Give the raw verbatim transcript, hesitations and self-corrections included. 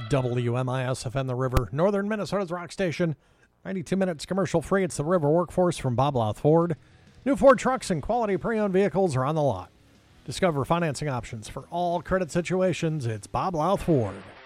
W M I S F N The River, Northern Minnesota's rock station. ninety-two minutes commercial free. It's the River Workforce from Bob Louth Ford. New Ford trucks and quality pre-owned vehicles are on the lot. Discover financing options for all credit situations. It's Bob Louth Ford.